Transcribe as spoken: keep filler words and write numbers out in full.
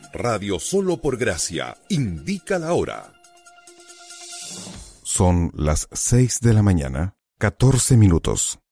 Radio Solo por Gracia indica la hora. Son las seis de la mañana, catorce minutos.